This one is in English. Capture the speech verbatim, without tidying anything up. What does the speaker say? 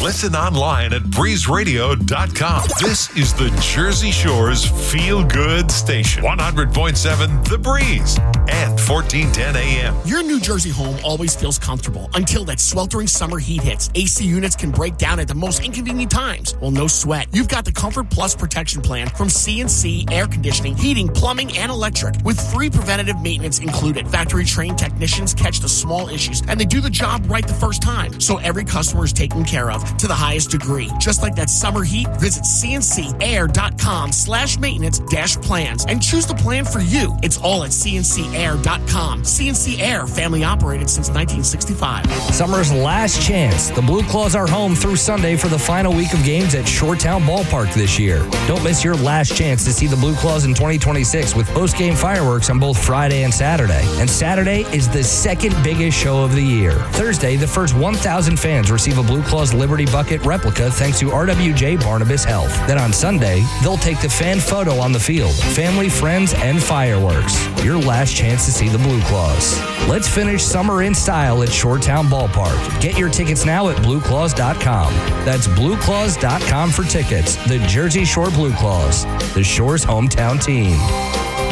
Listen online at breeze radio dot com. This is the Jersey Shore's feel-good station. one hundred point seven The Breeze and fourteen ten A M. Your New Jersey home always feels comfortable until that sweltering summer heat hits. A C units can break down at the most inconvenient times. Well, no sweat. You've got the Comfort Plus protection plan from C and C Air Conditioning, Heating, Plumbing, and Electric with free preventative maintenance included. Factory-trained technicians catch the small issues, and they do the job right the first time. So every customer is taken care of to the highest degree. Just like that summer heat, visit cncair.com slash maintenance dash plans and choose the plan for you. It's all at c n c air dot com. C N C Air, family operated since nineteen sixty-five. Summer's last chance. The Blue Claws are home through Sunday for the final week of games at Shoretown Ballpark this year. Don't miss your last chance to see the Blue Claws in twenty twenty-six with post-game fireworks on both Friday and Saturday. And Saturday is the second biggest show of the year. Thursday, the first one thousand fans receive a Blue Claws Liberty Bucket replica thanks to R W J Barnabas Health. Then on Sunday, they'll take the fan photo on the field. Family, friends, and fireworks. Your last chance to see the Blue Claws. Let's finish summer in style at Shoretown Ballpark. Get your tickets now at blue claws dot com. That's blue claws dot com for tickets. The Jersey Shore Blue Claws, the Shore's hometown team.